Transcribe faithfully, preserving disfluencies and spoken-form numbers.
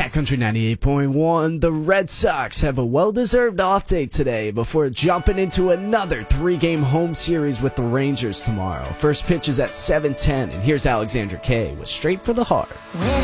Country ninety-eight point one, the Red Sox have a well-deserved off day today before jumping into another three-game home series with the Rangers tomorrow. First pitch is at seven ten, and here's Alexandra Kay with Straight for the Heart.